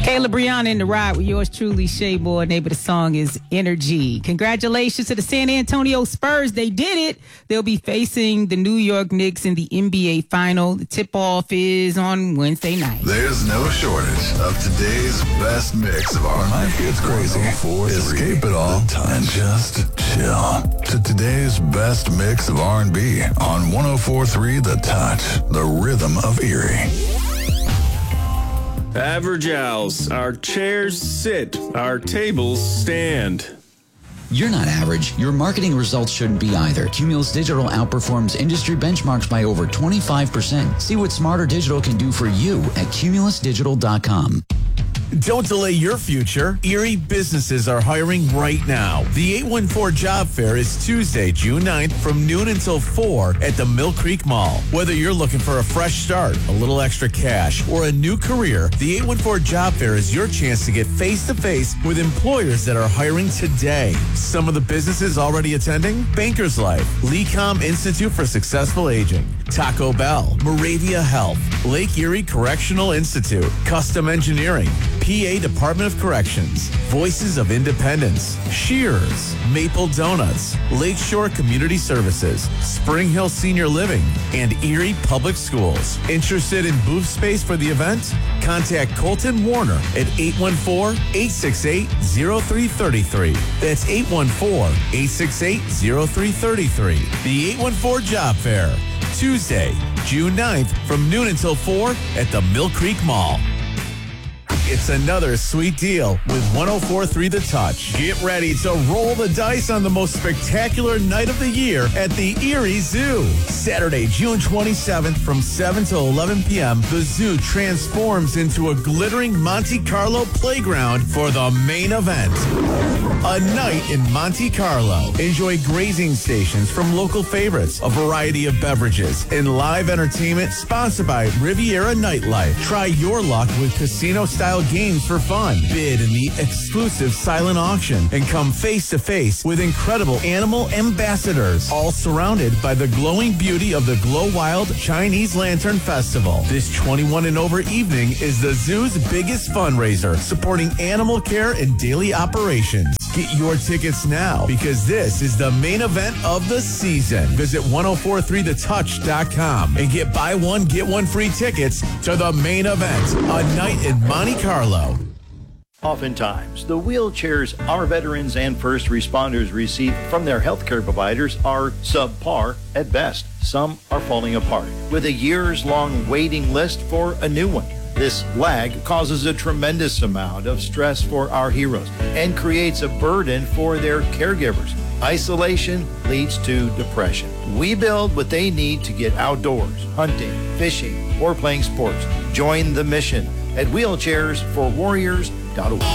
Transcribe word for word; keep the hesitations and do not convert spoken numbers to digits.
Kayla Brianna in the ride with yours truly, Shea Boy. Name of the song is Energy. Congratulations to the San Antonio Spurs. They did it. They'll be facing the New York Knicks in the N B A final. The tip-off is on Wednesday night. There's no shortage of today's best mix of R and B. Life gets crazy. Escape it all and just chill to today's best mix of R and B on one oh four point three The Touch, the rhythm of Erie. Average Owls. Our chairs sit. Our tables stand. You're not average. Your marketing results shouldn't be either. Cumulus Digital outperforms industry benchmarks by over twenty-five percent. See what Smarter Digital can do for you at cumulus digital dot com. Don't delay your future. Erie businesses are hiring right now. The eight one four Job Fair is Tuesday, June ninth from noon until four at the Mill Creek Mall. Whether you're looking for a fresh start, a little extra cash, or a new career, the eight one four Job Fair is your chance to get face-to-face with employers that are hiring today. Some of the businesses already attending: Bankers Life, LeCom Institute for Successful Aging, Taco Bell, Moravia Health, Lake Erie Correctional Institute, Custom Engineering, P A Department of Corrections, Voices of Independence, Shears, Maple Donuts, Lakeshore Community Services, Spring Hill Senior Living, and Erie Public Schools. Interested in booth space for the event? Contact Colton Warner at eight one four, eight six eight, zero three three three. That's eight one four, eight six eight, zero three three three. The eight one four Job Fair, Tuesday, June ninth from noon until four at the Mill Creek Mall. It's another sweet deal with one oh four point three The Touch. Get ready to roll the dice on the most spectacular night of the year at the Erie Zoo. Saturday, June twenty-seventh from seven to eleven p.m., the zoo transforms into a glittering Monte Carlo playground for the main event. A night in Monte Carlo. Enjoy grazing stations from local favorites, a variety of beverages, and live entertainment sponsored by Riviera Nightlife. Try your luck with casino-style games for fun. Bid in the exclusive silent auction and come face-to-face with incredible animal ambassadors, all surrounded by the glowing beauty of the Glow Wild Chinese Lantern Festival. This twenty-one and over evening is the zoo's biggest fundraiser, supporting animal care and daily operations. Get your tickets now because this is the main event of the season. Visit one oh four point three the touch dot com and get buy one, get one free tickets to the main event, a night in Monte Carlo. Oftentimes, the wheelchairs our veterans and first responders receive from their healthcare providers are subpar at best. Some are falling apart, with a years-long waiting list for a new one. This lag causes a tremendous amount of stress for our heroes and creates a burden for their caregivers. Isolation leads to depression. We build what they need to get outdoors, hunting, fishing, or playing sports. Join the mission at wheelchairs for warriors dot org.